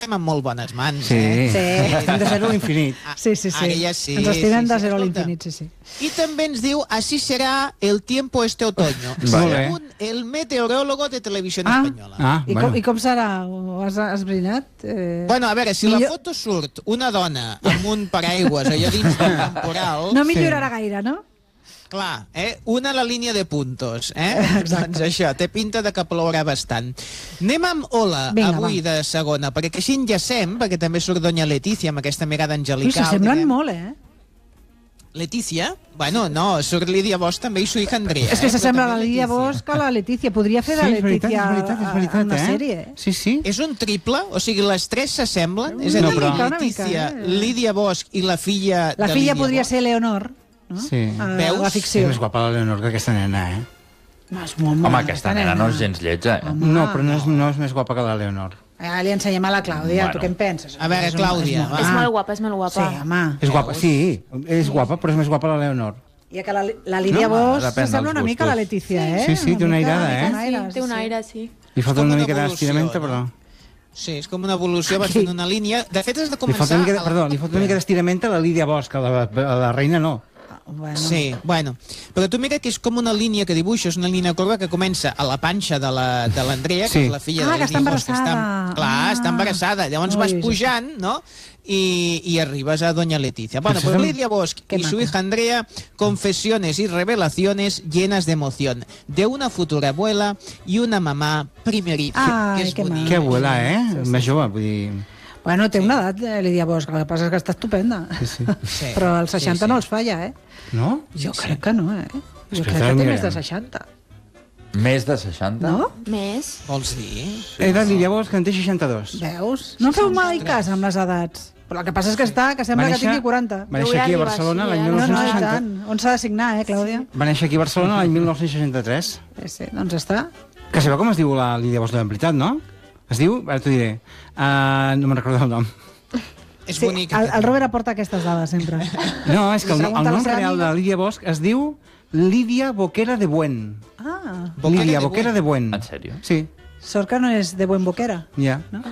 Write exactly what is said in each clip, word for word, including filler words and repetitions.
amb molt bones mans, sí. eh? Sí, estem de zero a l'infinit. Sí, sí, sí. Ara ja sí. Ens estirem sí, de sí, zero a escolta. l'infinit, sí, sí. I també ens diu, así será el tiempo este otoño, según el meteorólogo de Televisió Ah, Espanyola. Ah, I, bueno. com, I com serà? Ho has esbrinat? Eh... Bueno, a veure, si Millor- la foto surt una dona amb un paraigües allà dins del temporal... No millorarà gaire, no? Clar, eh? Una a la línia de puntos, eh? Exacte. Doncs això, té pinta de que plourà bastant. Anem amb Hola, Vinga, avui va. de segona, perquè així enllacem, perquè també surt Doña Letícia amb aquesta mirada Ui, angelical. s'assemblen diguem. molt, eh? Letícia? Bueno, no, surt Lídia Bosch també i su hija Andrea. És que eh? s'assembla Però a la també Lídia Bosch a la Letícia. Podria fer de Sí, és veritat, Letícia és veritat, és a- veritat, a una eh? sèrie, eh? Sí, sí. És un triple? O sigui, les tres s'assemblen? És a No, dir, però- Una mica, Letícia, eh? Lídia Bosch i la filla La de filla Lídia podria Bosch. ser Leonor, no? Sí. A Veus? la És ficció. més guapa la Leonor que aquesta nena, eh? No, és molt Home, mona, aquesta nena no és gens lletja, eh? Home, No, però no és, no és més guapa que la Leonor. Ah, li ensenyem a la Clàudia, Bueno. tu què en penses? A veure, És un- Clàudia, és molt- va. És Ah, molt guapa, és molt guapa. Sí, home. És guapa, sí, és guapa, però és més guapa la Leonor. I que la, la Lídia No, Bosch depèn s'assembla dels una mica a la gustos. Letícia, eh? Sí, sí, té una mica- airada, mica eh? un Sí, aire, té un aire, sí. Li falta com una una mica evolució, d'estiramenta, no? però... Sí, és com una evolució, va fent una línia. De fet, has de Li falta començar... una mica, de, a la- perdó, li falta una mica d'estiramenta a la Lídia Bosch, a la, a la reina no. Bueno. Sí, bueno. Però tu mira que és com una línia que dibuixes, una línia curva que comença a la panxa de la- de l'Andrea, Sí. que és la filla Ah, de que està Lídia Bosch, que embarassada. Clar, Ah. està embarassada. Llavors Ui, vas sí. pujant, no?, i, i arribes a Doña Letícia. Bueno, Pues pues eso- Lídia Bosch Qué y su maca. hija Andrea, confesiones y revelaciones llenas de emoción, de una futura abuela y una mamà primeriza. Ai, que és que bonic. maco. Que abuela, eh? Més jove, vull dir... Bueno, té una edat, eh, Lídia Bosch, el que passa és que està estupenda. Sí, sí. Sí, Però als seixanta sí, sí. no els falla, eh? No? Jo crec que no, eh? Jo Espera, crec que té mirarem. més de seixanta. Més de seixanta? No? Més? Vols dir? Era Lídia Bosch, que en té seixanta-dos. Veus? No feu mai cas amb les edats. Però el que passa és que està, que sembla Va que néixer- tingui quaranta. Va néixer aquí a Barcelona l'any No, no, i dinou seixanta. tant. On s'ha de signar, eh, Clàudia? Va néixer aquí a Barcelona l'any dinou seixanta-tres. Sí, sí, doncs està. Que sabeu com es diu la Lídia Bosch de veritat, no? Es diu, ara t'ho diré, uh, no me'n recordo el nom. És Sí, bonic. el, el Robert aporta aquestes dades sempre. No, és que el, Li el pregunta a la nom seva real amiga. de Lídia Bosch es diu Lídia Boquera de Buen. Ah, Boquera Lídia de Boquera Buen. de Buen. En sèrio? Sí, sort que no és de buen boquera. ja. No?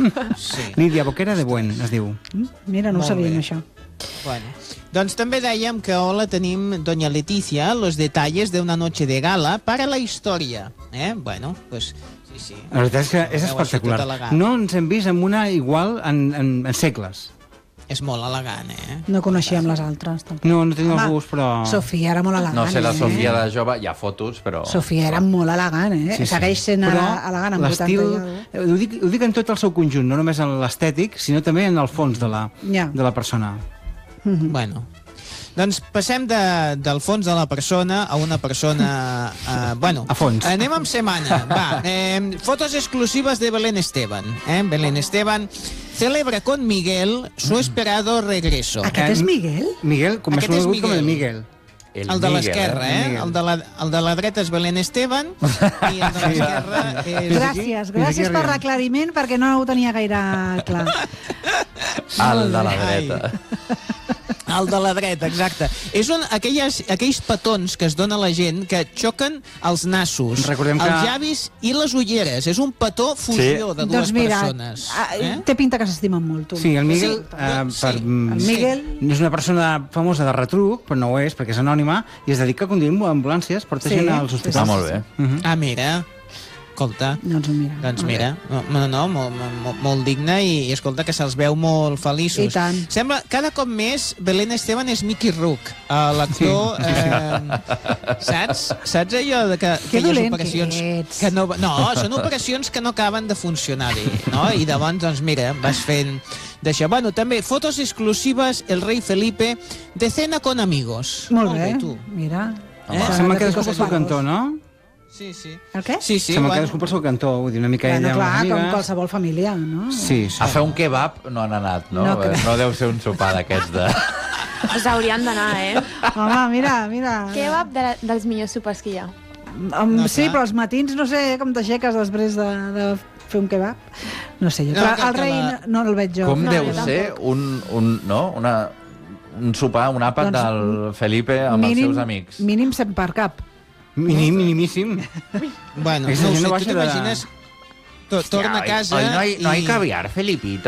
Sí. Lídia Boquera de Buen, es diu. Mm, Mira, no ho Molt sabíem, bé. això. Bueno, doncs també dèiem que hola tenim Doña Letícia, los detalles de una noche de gala para la historia. Eh? Bueno, pues sí, sí. La veritat és que és Veu així espectacular. tot elegant. No ens hem vist amb una igual en, en, en segles. És molt elegant, eh? No coneixíem les altres, tampoc. No, no tinc Home, el gust, però... Sofia era molt elegant, No sé, la eh? Sofia de jove, hi ha fotos, però... Sofia era molt elegant, eh? Sí, sí. Segueix sent Però elegant amb vuitanta l'estil- i alguna cosa. ho dic, ho dic en tot el seu conjunt, no només en l'estètic, sinó també en el fons de la, Ja. de la persona. Bueno, doncs passem de, del fons de la persona a una persona... Uh, bueno, A fons. Anem amb setmana. Va, eh, fotos exclusives de Belén Esteban. Eh? Belén Esteban celebra con Miguel su esperado regreso. Aquest és Miguel? Miguel, com Aquest és és conegut com el Miguel. Miguel. El de Miguel, l'esquerra, eh? eh? Miguel. El de, la, el de la dreta és Belén Esteban i el de l'esquerra és... Gràcies, Fins aquí gràcies per arribem. l'aclariment perquè no ho tenia gaire clar. El de la Ai. dreta. El de la dreta, exacte. És un, aquelles, aquells petons que es dona a la gent que xoquen els nassos, Recordem els que- llavis i les ulleres. És un petó fusió Sí. de dues Doncs mira, persones. ah, Eh? té pinta que s'estimen molt, tu. Sí, el Miguel, Sí, eh, sí. per, El Miguel- no és una persona famosa de retruc, però no ho és, perquè és anònima, i es dedica a conduir ambulàncies, porta Sí, gent als sí, hospitals. Ah, molt bé. Mhm. Ah, mira. Escolta. Doncs mira. Doncs molt bé. mira, no, no, no molt, molt, molt digne i, i escolta que se'ls veu molt feliços. I tant. Sembla, cada cop més, Belén Esteban és Mickey Rourke, uh, l'actor... Sí, sí, sí. Eh, saps? Saps allò de que, Que aquelles dolent operacions... que ets. Que no, no, són operacions que no acaben de funcionar bé, no? I llavors, doncs mira, vas fent d'això. Bueno, també, fotos exclusives, el rei Felipe, de cena con amigos. Molt bé, tu. mira. Eh? S'han Sembla de que fer cadascú pel seu coses cantó, no? Sí, sí. El què? Sí, sí, Sembla bueno. cadascú pel seu cantó, vull dir, una mica Bueno, ella amb clar, les com amigues. qualsevol família, no? Sí, sí. A fer un kebab no han anat, no? No No, crec. no deu ser un sopar d'aquests de... Us haurien d'anar, eh? Home, mira, mira. Kebab de la, dels millors sopars que hi ha. Um, No, sí, clar. però als matins no sé com t'aixeques després de, de fer un kebab. No sé jo, No, però que- el que rei la- no, no el veig jo. Com No, deu jo ser un, un, no? Una, un sopar, un àpat Doncs, del Felipe amb mínim, els seus amics? Mínim cent per cap. Minim, minimíssim. Bueno, Aquesta no ho gent sé, no tu baixa de- t'imagines... To, torna a casa Hoy no hay, no hay i... caviar, Felipito.